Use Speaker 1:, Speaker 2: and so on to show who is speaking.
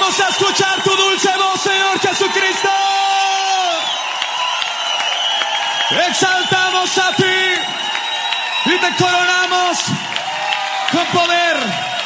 Speaker 1: Vamos a escuchar tu dulce voz, Señor Jesucristo. Exaltamos a ti y te coronamos con poder.